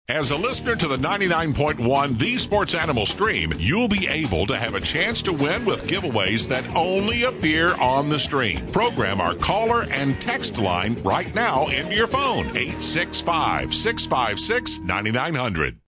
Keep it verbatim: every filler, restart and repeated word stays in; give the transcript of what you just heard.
As a listener to the ninety-nine point one The Sports Animal stream, you'll be able to have a chance to win with giveaways that only appear on the stream. Program our caller and text line right now into your phone, eight six five, six five six, nine nine zero zero.